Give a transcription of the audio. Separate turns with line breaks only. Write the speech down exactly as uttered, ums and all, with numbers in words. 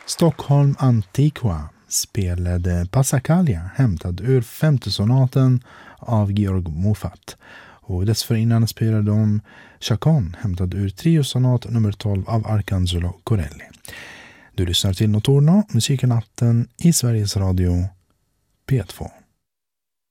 Stockholm Antiqua spelade Passacaglia hämtad ur femte sonaten av Georg Moffat. Och dessförinnan spelade de Chacon hämtad ur triosonat nummer tolv av Arcangelo Corelli. Du lyssnar till Notorno, musiken natten i Sveriges Radio P två.